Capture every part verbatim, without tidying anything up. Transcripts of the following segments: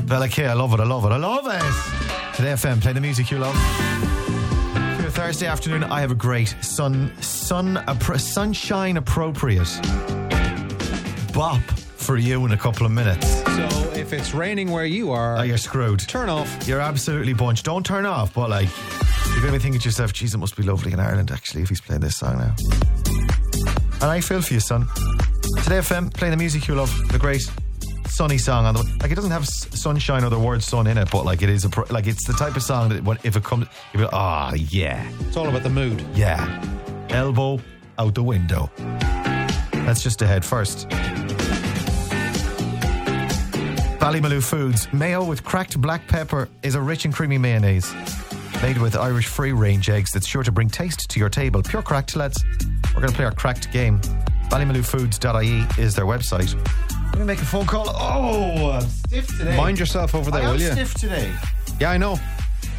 Bella K, I love it, I love it, I love it. Today F M, play the music you love. For Thursday afternoon, I have a great sun, sun, appro- sunshine appropriate bop for you in a couple of minutes. So if it's raining where you are, Oh, you're screwed. turn off. You're absolutely bunched. Don't turn off, but like, you're going to be thinking to yourself, geez, it must be lovely in Ireland, actually, if he's playing this song now. And I feel for you, son. Today F M, play the music you love. The great sunny song on the like. It doesn't have s- sunshine or the word sun in it, but like it is a pro- like it's the type of song that when, if it comes, you'll be like, ah, oh, yeah, It's all about the mood. yeah. Elbow out the window. That's just ahead first. Ballymaloe Foods. Mayo with cracked black pepper is a rich and creamy mayonnaise made with Irish free-range eggs that's sure to bring taste to your table. Pure cracked, lads. We're going to play our cracked game. ballymaloe foods dot I E is their website. Let me make a phone call. Oh, I'm stiff today. Mind yourself over there, I am will you? stiff today. Yeah, I know.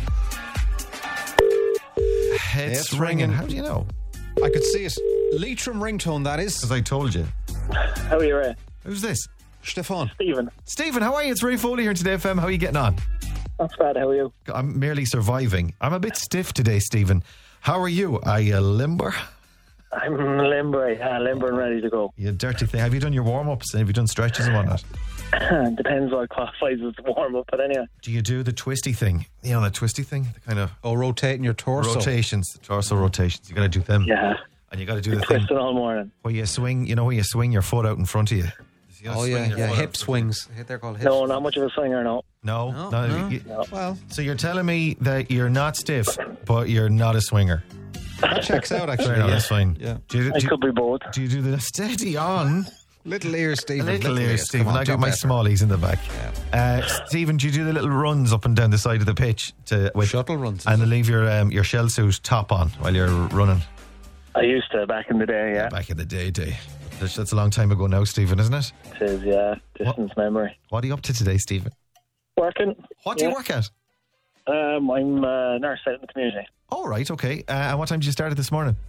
It's, It's ringing. ringing. How do you know? I could see it. Leitrim ringtone, that is. Because I told you. How are you, Ray? Who's this? Stefan. Stephen. Stephen, how are you? It's Ray Foley here today, F M. How are you getting on? Not bad, how are you? I'm merely surviving. I'm a bit stiff today, Stephen. How are you? Are you limber? I'm limber, yeah, limber and ready to go. You dirty thing. Have you done your warm-ups? Have you done stretches and whatnot? Depends what qualifies as warm up, but anyway. Do you do the twisty thing? You know, the twisty thing? The kind of Oh, rotating your torso. rotations, the torso rotations. You got to do them. Yeah. And you got to do the thing Twisting all morning. where you swing, you know, where you swing your foot out in front of you. You gotta Oh, swing yeah, your yeah. foot Hip out. swings. They're called hips. No, not much of a swinger, no. No, No, no. no. you- No. Well, So you're telling me that you're not stiff, but you're not a swinger. that checks out, actually. Fair enough, yeah. that's fine. Yeah. Do you, I do, could be both. do you do the steady on? Little ears, Stephen. Little ears, Come Stephen. on, I do got my better. smallies in the back. Uh, Stephen, do you do the little runs up and down the side of the pitch to with, Shuttle runs. and leave your um, your shell suit top on while you're running? I used to back in the day, yeah. Back in the day, day. That's, that's a long time ago now, Stephen, isn't it? It is, yeah. Distance memory. What are you up to today, Stephen? Working. What do you Yeah. work at? Um, I'm a nurse out in the community. All right, okay. Uh, and what time did you start this morning?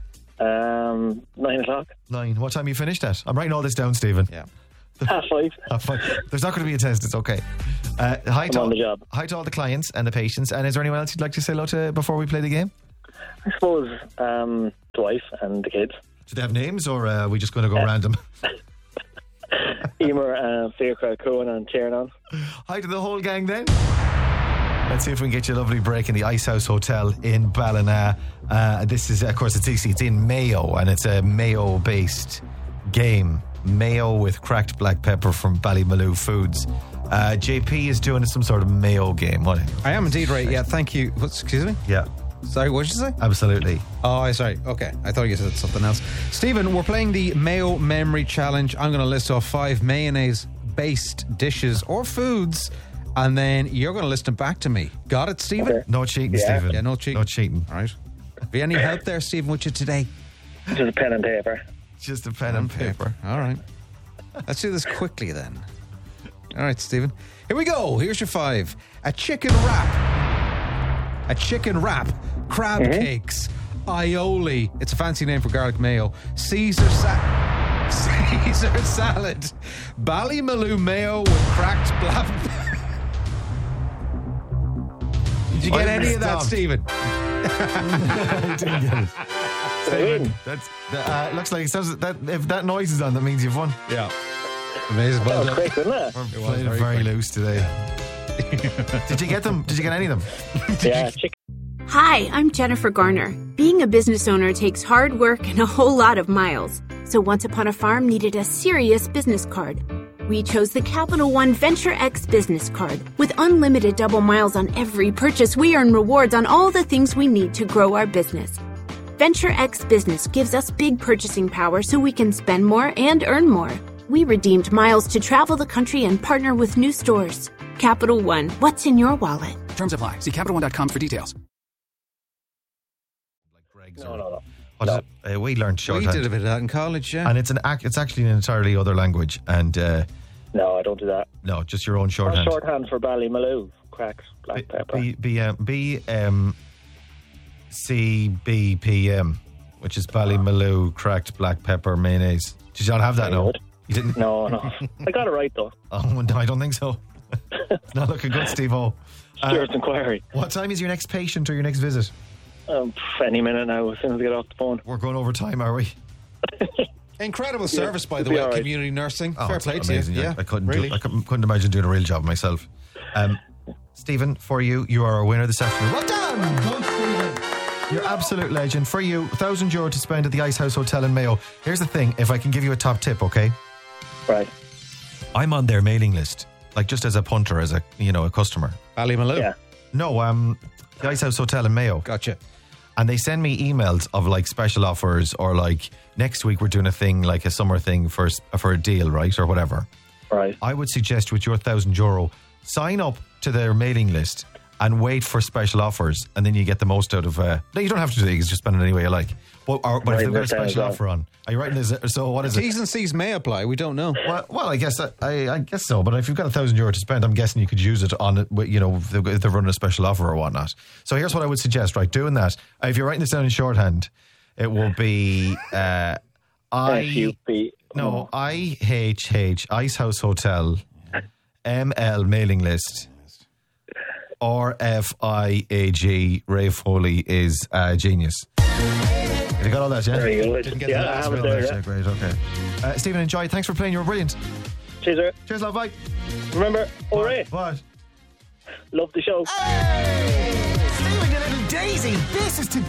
Um, nine o'clock. Nine. What time you finished at? I'm writing all this down, Stephen. Yeah. Half five. Ah, fine. There's not going to be a test. It's okay. Uh, hi, I'm to on all, the job. hi to all the clients and the patients. And is there anyone else you'd like to say hello to before we play the game? I suppose um, the wife and the kids. Do they have names, or uh, are we just going to go Uh, random? Emer, uh, Fiacra, Cohen and Tiernan. Hi to the whole gang then. Let's see if we can get you a lovely break in the Ice House Hotel in Ballina. Uh, this is, of course, it's easy. It's in Mayo, and it's a Mayo-based game. Mayo with cracked black pepper from Ballymaloe Foods. Uh, J P is doing some sort of Mayo game. What? I am indeed right. Yeah, thank you. What, excuse me? Yeah, Sorry, what did you say? absolutely. Oh, sorry. Okay. I thought you said something else. Stephen, we're playing the Mayo Memory Challenge. I'm going to list off five mayonnaise-based dishes or foods, and then you're going to list them back to me. Got it, Stephen? Okay. No cheating, Yeah. Stephen. Yeah, no cheating. No cheating. All right. Have you any help there, Stephen, with you today? Just a pen and paper. Just a pen and paper. All right. Let's do this quickly then. All right, Stephen. Here we go. Here's your five. A chicken wrap. A chicken wrap. Crab Mm-hmm. cakes. Aioli. It's a fancy name for garlic mayo. Caesar sa- Caesar salad. Ballymaloe mayo with cracked black. Did you Why get did any we of that, stop? Stephen? I didn't get it. Stephen, that's, that, uh, looks like it says that if that noise is on, that means you've won. Yeah. Amazing. That Well was done. quick, wasn't it? We're was playing it very very quick. loose today. Did you get them? Did you get any of them? Yeah, chicken. Hi, I'm Jennifer Garner. Being a business owner takes hard work and a whole lot of miles. So Once Upon a Farm needed a serious business card. We chose the Capital One Venture X business card. With unlimited double miles on every purchase, we earn rewards on all the things we need to grow our business. Venture X Business gives us big purchasing power so we can spend more and earn more. We redeemed miles to travel the country and partner with new stores. Capital One, what's in your wallet? Terms apply. See Capital One dot com for details. No, no, no. What is it? Uh, we learned We shorthand. did a bit of that in college, yeah. And it's an ac- it's actually an entirely other language. And uh, No, I don't do that. no, just your own Or shorthand. shorthand for Ballymaloe. Cracks, black pepper. B, B, um, B M C B P M, which is Ballymaloe cracked black pepper mayonnaise. Did you not have that? Very No, good. you didn't. No, no. I got it right, though. Oh no, I don't think so. It's not looking good, Steve-O. Stuart's Inquiry. What time is your next patient or your next visit? Um, any minute now, as soon as I get off the phone. We're going over time, are we? Incredible service, by the it'll be way, all right. community nursing. Oh, Fair it's play amazing. to you. I, Yeah, I couldn't really. do, I couldn't, couldn't imagine doing a real job myself. Um, Stephen, for you, you are a winner this afternoon. Well done! Good, Stephen. You're absolute legend. For you, one thousand euro to spend at the Ice House Hotel in Mayo. Here's the thing, if I can give you a top tip, okay? Right. I'm on their mailing list, like just as a punter, as a, you know, a customer. Ballymaloo. Yeah. No, um, the Ice House Hotel in Mayo. Gotcha. And they send me emails of like special offers, or like next week we're doing a thing, like a summer thing for for a deal, right, or whatever. Right. I would suggest with your thousand euro, sign up to their mailing list and wait for special offers, and then you get the most out of. Uh, no, you don't have to do it; you can just spend it any way you like. But, or, but if they've got a special offer on, are you writing this? So what is it? T's and C's may apply. We don't know. Well, well, I guess I, I guess so. But if you've got a thousand euro to spend, I'm guessing you could use it on it. You know, if they're, if they're running a special offer or whatnot. So here's what I would suggest: right, doing that. If you're writing this down in shorthand, it will be uh, I F U P. no I H H Ice House Hotel M L mailing list. R F I A G. Ray Foley is a genius. Have you got all that, yeah? Very good. Didn't get Yeah, that I as have it well, there, that's, yeah. uh, Great, okay. Uh, Stephen, enjoy. Thanks for playing. You were brilliant. Cheers, sir. Cheers, love. Bye. Remember, hooray. What? Love the show. Hey! Stephen, you little daisy. This is to